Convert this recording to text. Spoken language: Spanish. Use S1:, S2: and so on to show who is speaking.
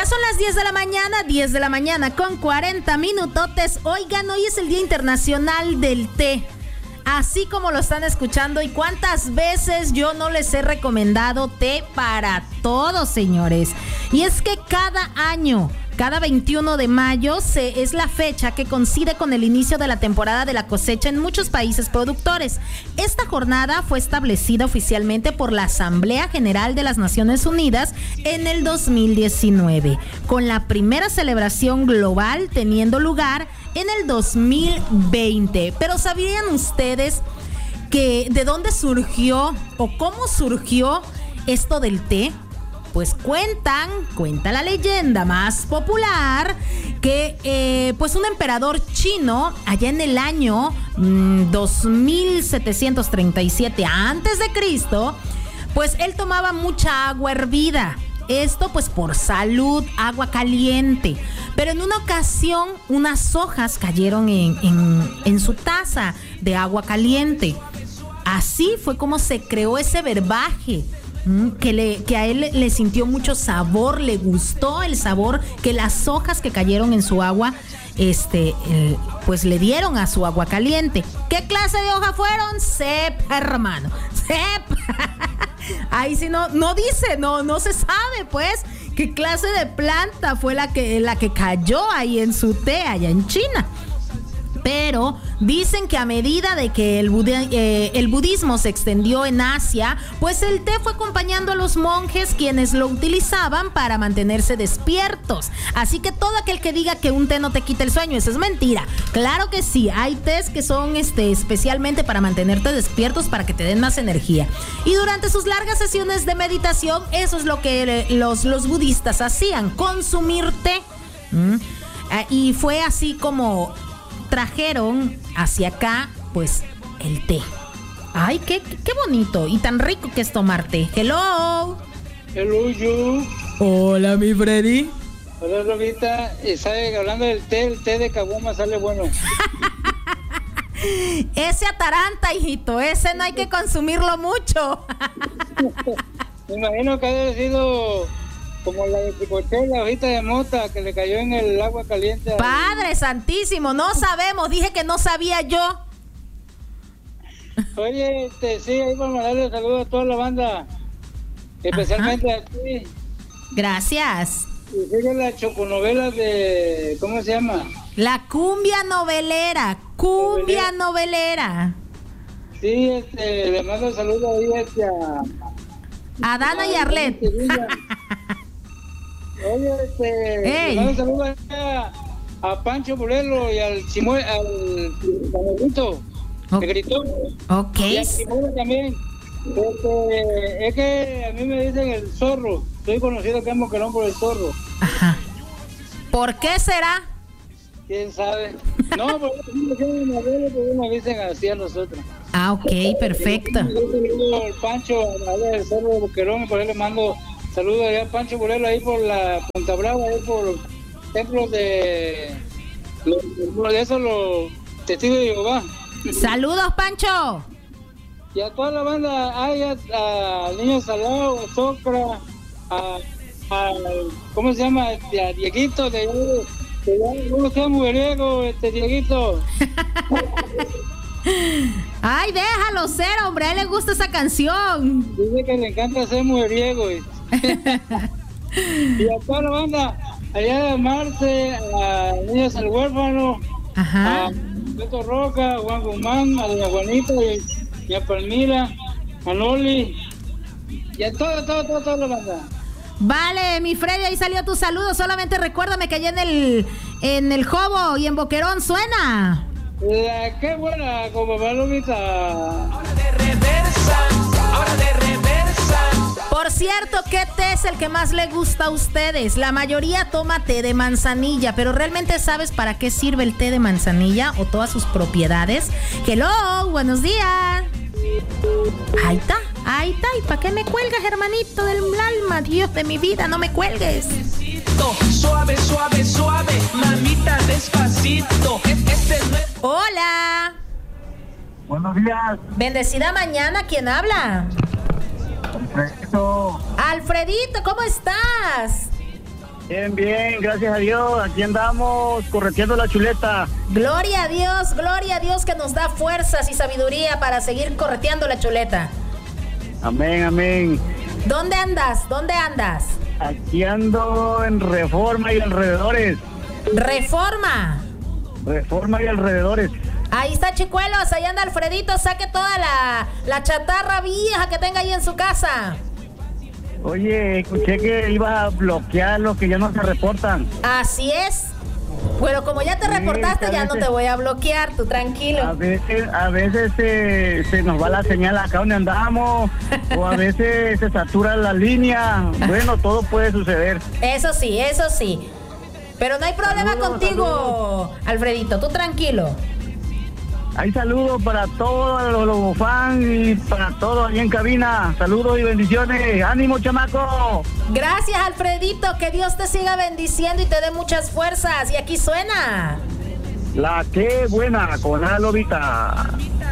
S1: Ya son las 10 de la mañana con 40 minutotes. Oigan, hoy es el Día Internacional del Té. Así como lo están escuchando, y cuántas veces yo no les he recomendado té para todos, señores. Y es que cada año, cada 21 de mayo es la fecha que coincide con el inicio de la temporada de la cosecha en muchos países productores. Esta jornada fue establecida oficialmente por la Asamblea General de las Naciones Unidas en el 2019, con la primera celebración global teniendo lugar en el 2020. Pero ¿sabían ustedes que de dónde surgió o cómo surgió esto del té? Pues cuenta la leyenda más popular que pues un emperador chino allá en el año 2737 antes de Cristo, pues él tomaba mucha agua hervida. Esto pues por salud, agua caliente. Pero en una ocasión unas hojas cayeron en su taza de agua caliente. Así fue como se creó ese verbaje. Que a él le sintió mucho sabor, le gustó el sabor que las hojas que cayeron en su agua, pues le dieron a su agua caliente. ¿Qué clase de hoja fueron? Cepa, hermano, cepa. Ahí sí no dice, no se sabe, pues, qué clase de planta fue la que cayó ahí en su té allá en China. Pero dicen que a medida de que el budismo se extendió en Asia, pues el té fue acompañando a los monjes, quienes lo utilizaban para mantenerse despiertos. Así que todo aquel que diga que un té no te quita el sueño, eso es mentira. Claro que sí, hay tés que son especialmente para mantenerte despiertos, para que te den más energía. Y durante sus largas sesiones de meditación, eso es lo que los budistas hacían, consumir té. Y fue así como trajeron hacia acá, pues, el té. Ay, qué bonito y tan rico que es tomar té. Hello.
S2: Hello, yo.
S1: Hola, mi Freddy.
S2: Hola, Robita. ¿Sabe? Hablando del té, el té de caguama sale bueno.
S1: Ese ataranta, hijito. Ese no hay que consumirlo mucho.
S2: Me imagino que ha sido como la de Chicoche, la hojita de mota que le cayó en el agua caliente.
S1: Padre santísimo, no sabemos, dije que no sabía yo.
S2: Oye, sí, ahí vamos a darle saludos a toda la banda, especialmente a ti.
S1: Gracias.
S2: Y sigue la choconovela de, ¿cómo se llama?
S1: La cumbia novelera.
S2: Sí, le mando saludos ahí
S1: a Dana y Arlet.
S2: Oye, le mando saludos a Pancho Bolelo y al Samuelito, que gritó.
S1: Ok.
S2: Y a Simón también. Es que a mí me dicen el zorro. Soy conocido acá en Boquerón por el zorro.
S1: Ajá. ¿Por qué será?
S2: ¿Quién sabe? No, porque me dicen así a nosotros.
S1: Ah, ok, perfecto.
S2: El Pancho, el zorro de Boquerón, por ahí le mando saludos allá a Pancho Bolelo, ahí por la Punta Brava, ahí por los templos de esos, los testigos de Jehová.
S1: Saludos, Pancho.
S2: Y a toda la banda, hay a Niño Salado, a Socra, a ¿cómo se llama? A Dieguito, ¿cómo se llama? Mujeriego, Dieguito.
S1: Ay, déjalo ser, hombre, a él le gusta esa canción.
S2: Dice que le encanta ser mujeriego. Y a toda la banda, allá de Marce, a Niños al Huérfano,
S1: ajá,
S2: a Beto Roca, a Juan Guzmán, a Doña Juanita y a Palmira, a Noli, y a toda la banda.
S1: Vale, mi Freddy, ahí salió tu saludo. Solamente recuérdame que allá en el Jobo y en Boquerón suena.
S2: Qué buena, como palomita.
S3: Ahora de reversa.
S1: Por cierto, ¿qué té es el que más le gusta a ustedes? La mayoría toma té de manzanilla, pero ¿realmente sabes para qué sirve el té de manzanilla o todas sus propiedades? Hello, buenos días. Ahí está. ¿Y para qué me cuelgas, hermanito del alma? Dios de mi vida, no me cuelgues.
S3: Suave, mamita, despacito.
S1: Hola.
S4: Buenos días.
S1: Bendecida mañana, ¿quién habla?
S4: Alfredito.
S1: Alfredito, ¿cómo estás?
S4: Bien, bien, gracias a Dios. Aquí andamos correteando la chuleta.
S1: Gloria a Dios que nos da fuerzas y sabiduría para seguir correteando la chuleta.
S4: Amén, amén.
S1: ¿Dónde andas? ¿Dónde andas?
S4: Aquí ando en Reforma y alrededores.
S1: Reforma.
S4: Reforma y alrededores.
S1: Ahí está, chicuelos, ahí anda Alfredito, saque toda la chatarra vieja que tenga ahí en su casa.
S4: Oye, escuché que ibas a bloquear los que ya no se reportan.
S1: Así es. Pero como ya te reportaste, ya no te voy a bloquear, tú tranquilo.
S4: A veces se nos va la señal acá donde andamos, o a veces se satura la línea. Bueno, todo puede suceder.
S1: Eso sí. Pero no hay problema
S4: Saludos,
S1: contigo, Alfredito, tú tranquilo.
S4: Hay saludos para todos los fans y para todos ahí en cabina. Saludos y bendiciones. ¡Ánimo, chamaco!
S1: Gracias, Alfredito, que Dios te siga bendiciendo y te dé muchas fuerzas. Y aquí suena.
S4: La que buena con la lobita.